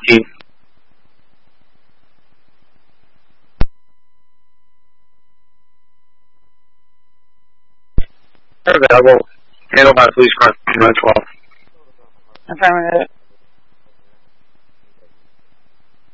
team. Available. Handle by police car 12. Affirmative.